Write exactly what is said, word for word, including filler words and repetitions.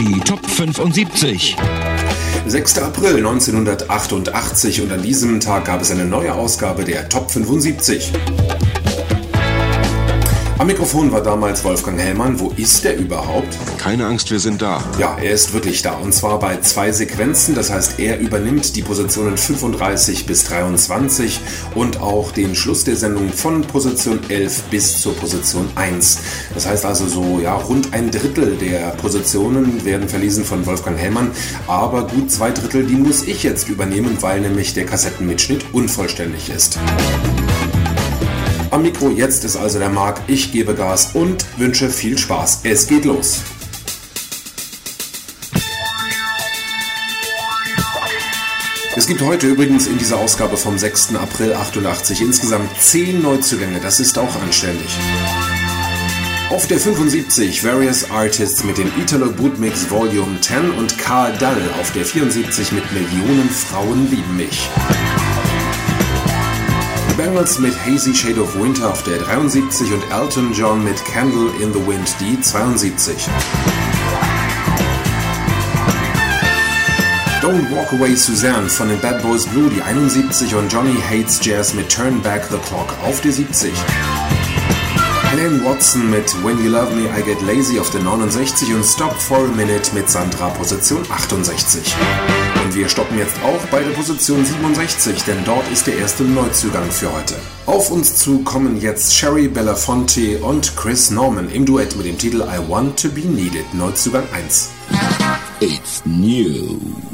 Die Top fünfundsiebzig. sechster April neunzehnhundertachtundachtzig und an diesem Tag gab es eine neue Ausgabe der Top fünfundsiebzig. Am Mikrofon war damals Wolfgang Hellmann. Wo ist er überhaupt? Keine Angst, wir sind da. Ja, er ist wirklich da. Und zwar bei zwei Sequenzen. Das heißt, er übernimmt die Positionen fünfunddreißig bis dreiundzwanzig und auch den Schluss der Sendung von Position elf bis zur Position eins. Das heißt also so, ja, rund ein Drittel der Positionen werden verlesen von Wolfgang Hellmann. Aber gut zwei Drittel, die muss ich jetzt übernehmen, weil nämlich der Kassettenmitschnitt unvollständig ist. Am Mikro jetzt ist also der Marc, ich gebe Gas und wünsche viel Spaß. Es geht los. Es gibt heute übrigens in dieser Ausgabe vom sechster April achtundachtzig insgesamt zehn Neuzugänge, das ist auch anständig. Auf der fünfundsiebzig Various Artists mit dem Italo Bootmix Volume zehn und Karl Dall auf der vierundsiebzig mit Millionen Frauen lieben mich. The Bangles mit Hazy Shade of Winter auf der dreiundsiebzig und Elton John mit Candle in the Wind die zweiundsiebzig. Don't Walk Away Suzanne von den Bad Boys Blue die einundsiebzig und Johnny Hates Jazz mit Turn Back the Clock auf der siebzig. Helen Watson mit When You Love Me I Get Lazy auf der neunundsechzig und Stop for a Minute mit Sandra Position achtundsechzig. Und wir stoppen jetzt auch bei der Position siebenundsechzig, denn dort ist der erste Neuzugang für heute. Auf uns zu kommen jetzt Sherry Belafonte und Chris Norman im Duett mit dem Titel I Want to Be Needed, Neuzugang eins. It's new.